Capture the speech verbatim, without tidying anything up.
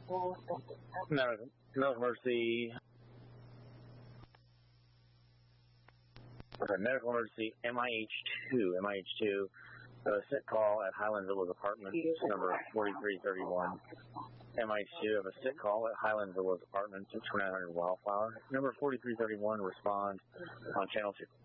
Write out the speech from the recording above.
Medical, medical emergency. Okay, medical emergency M I H two. M I H two. Uh, sick call at Highland Villas Apartments, number forty-three thirty-one. M I H two of a sick call at Highland Villas Apartments, twenty-nine hundred Wildflower. Number forty-three thirty-one, respond on channel two.